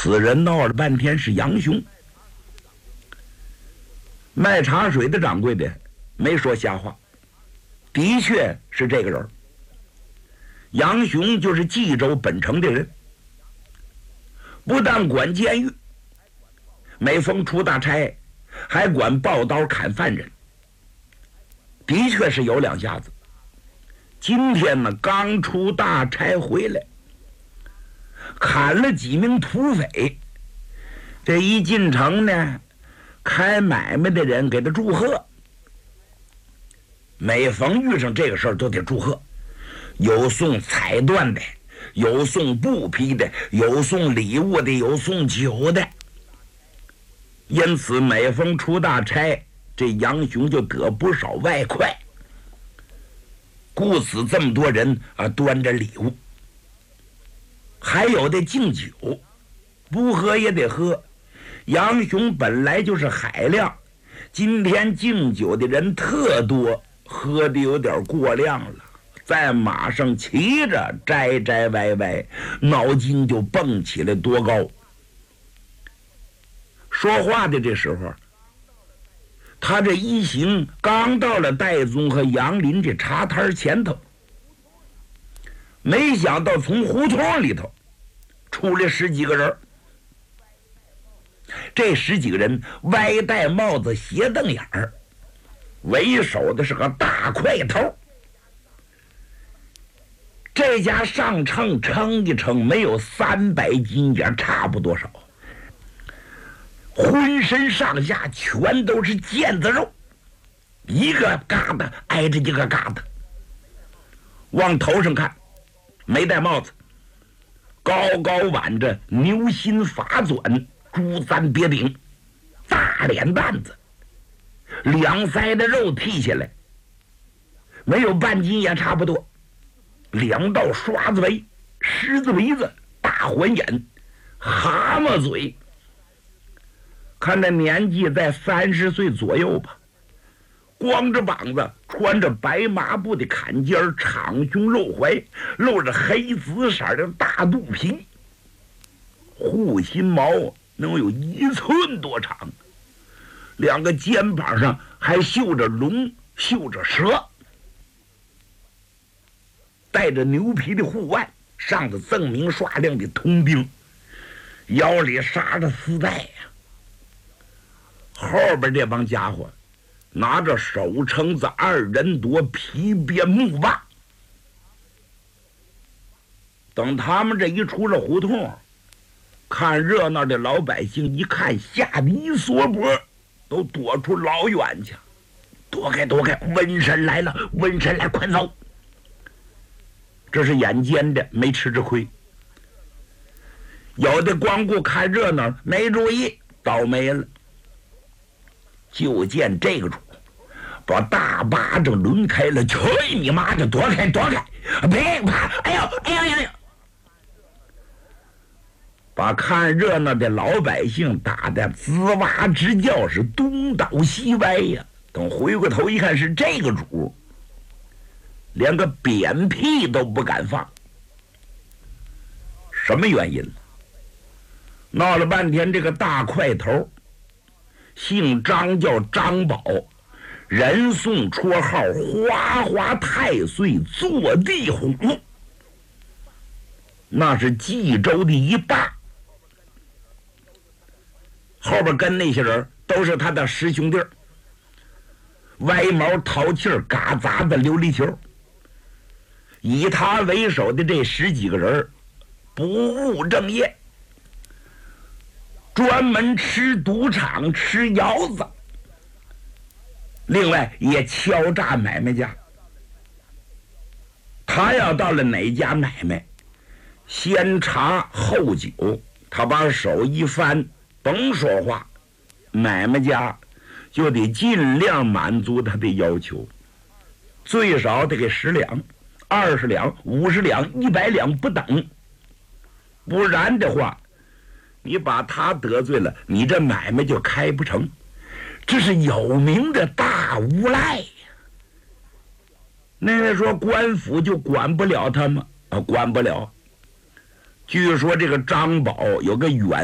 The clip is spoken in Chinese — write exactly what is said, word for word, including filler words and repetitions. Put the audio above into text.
此人闹了半天是杨雄。卖茶水的掌柜的没说瞎话，的确是这个人。杨雄就是冀州本城的人，不但管监狱，每逢出大差还管抱刀砍犯人，的确是有两下子。今天呢，刚出大差回来，砍了几名土匪，这一进城呢，开买卖的人给他祝贺。每逢遇上这个事儿都得祝贺，有送彩缎的，有送布匹的，有送礼物的，有送酒的。因此每逢出大差，这杨雄就得不少外快，故此这么多人啊端着礼物。还有的敬酒，不喝也得喝。杨雄本来就是海量，今天敬酒的人特多，喝的有点过量了，在马上骑着摘摘歪歪，脑筋就蹦起来多高。说话的这时候，他这一行刚到了戴宗和杨林这茶摊前头，没想到从胡同里头出来十几个人。这十几个人歪戴帽子，斜瞪眼儿，为首的是个大块头。这家上秤称一称，没有三百斤也差不多少，浑身上下全都是腱子肉，一个疙瘩挨着一个疙瘩。往头上看，没戴帽子，高高挽着牛心法钻，珠簪别顶，大脸蛋子，两腮的肉剃下来，没有半斤也差不多，两道刷子眉，狮子鼻子，大环眼，蛤蟆嘴，看这年纪在三十岁左右吧，光着膀子，穿着白麻布的坎肩，敞胸露怀，露着黑紫色的大肚皮，护心毛能有一寸多长，两个肩膀上还绣着龙，绣着蛇，带着牛皮的护腕，上头锃明刷亮的铜钉，腰里扎着丝带呀、啊。后边这帮家伙拿着手撑子、二人夺、皮鞭、木棒。等他们这一出了胡同，看热闹的老百姓一看，吓得一缩脖，都躲出老远去。躲开躲开，瘟神来了，瘟神来，快走！这是眼尖的，没吃着亏。有的光顾看热闹，没注意，倒霉了。就见这个主把大巴掌抡开了，去你妈的，躲开躲开，别怕！哎呦哎呦哎呦！把看热闹的老百姓打得吱哇直叫，是东倒西歪呀。等回过头一看，是这个主，连个扁屁都不敢放。什么原因？闹了半天，这个大块头姓张，叫张宝，人送绰号花花太岁坐地虎，那是冀州的一霸。后边跟那些人都是他的师兄弟，歪毛淘气儿，嘎杂的琉璃球。以他为首的这十几个人不务正业，专门吃赌场，吃窑子，另外也敲诈买卖家。他要到了哪家买卖，先茶后酒，他把手一翻，甭说话，买卖家就得尽量满足他的要求，最少得给十两、二十两、五十两、一百两不等，不然的话，你把他得罪了，你这买卖就开不成。这是有名的大无赖呀。那位说官府就管不了他吗？啊，管不了。据说这个张宝有个远